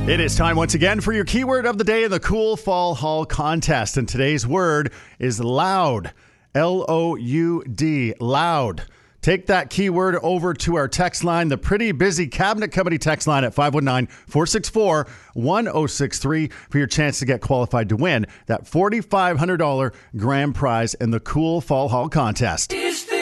It is time once again for your keyword of the day in the Cool Fall Haul contest. And today's word is loud. L-O-U-D. Loud. Take that keyword over to our text line, the Pretty Busy Cabinet Company text line at 519-464-1063 for your chance to get qualified to win that $4,500 grand prize in the Cool Fall Haul contest.